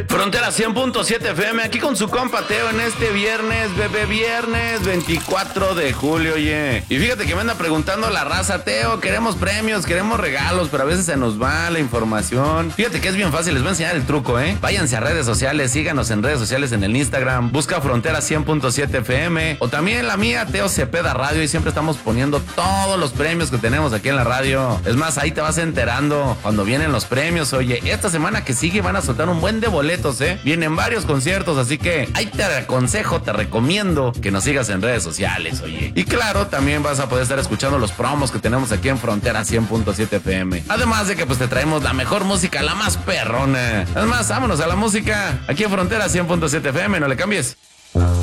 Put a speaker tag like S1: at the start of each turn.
S1: Frontera 100.7 FM, aquí con su compa Teo en este viernes, bebé viernes 24 de julio, oye. Y fíjate que me anda preguntando la raza, Teo, queremos premios, queremos regalos, pero a veces se nos va la información. Fíjate que es bien fácil, les voy a enseñar el truco, Váyanse a redes sociales, síganos en redes sociales en el Instagram, busca Frontera 100.7 FM, o también la mía, Teo Cepeda Radio, y siempre estamos poniendo todos los premios que tenemos aquí en la radio. Es más, ahí te vas enterando cuando vienen los premios, oye. Esta semana que sigue van a soltar un buen de boletos, Vienen varios conciertos, así que ahí te aconsejo, te recomiendo que nos sigas en redes sociales, oye. Y claro, también vas a poder estar escuchando los promos que tenemos aquí en Frontera 100.7 FM. Además de que pues te traemos la mejor música, la más perrona. Es más, vámonos a la música aquí en Frontera 100.7 FM, no le cambies.